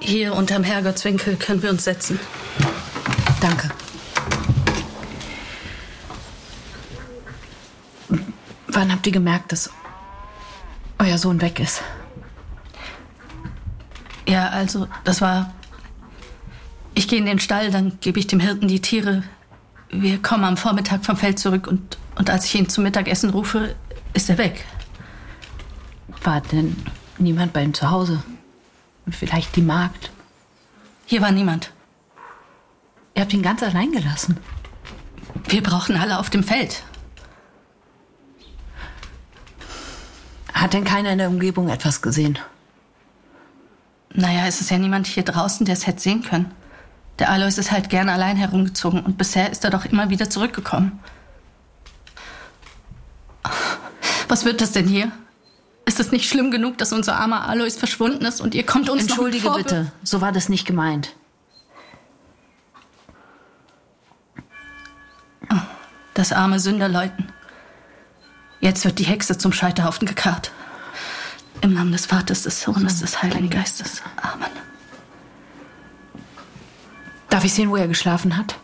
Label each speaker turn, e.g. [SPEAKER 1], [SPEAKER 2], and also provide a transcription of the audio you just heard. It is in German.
[SPEAKER 1] Hier unterm Herrgottswinkel können wir uns setzen.
[SPEAKER 2] Danke. Wann habt ihr gemerkt, dass euer Sohn weg ist?
[SPEAKER 1] Ja, also, das war... Ich gehe in den Stall, dann gebe ich dem Hirten die Tiere. Wir kommen am Vormittag vom Feld zurück und als ich ihn zum Mittagessen rufe, ist er weg.
[SPEAKER 2] War denn niemand bei ihm zu Hause? Vielleicht die Magd?
[SPEAKER 1] Hier war niemand.
[SPEAKER 2] Ihr habt ihn ganz allein gelassen?
[SPEAKER 1] Wir brauchen alle auf dem Feld.
[SPEAKER 2] Hat denn keiner in der Umgebung etwas gesehen?
[SPEAKER 1] Naja, es ist ja niemand hier draußen, der es hätte sehen können. Der Alois ist halt gern allein herumgezogen und bisher ist er doch immer wieder zurückgekommen. Was wird das denn hier? Ist es nicht schlimm genug, dass unser armer Alois verschwunden ist und ihr kommt uns
[SPEAKER 2] Entschuldige
[SPEAKER 1] noch mit
[SPEAKER 2] bitte, so war das nicht gemeint.
[SPEAKER 1] Das arme Sünderleuten. Jetzt wird die Hexe zum Scheiterhaufen gekarrt. Im Namen des Vaters, des Sohnes, des Heiligen Geistes. Amen.
[SPEAKER 2] Darf ich sehen, wo er geschlafen hat?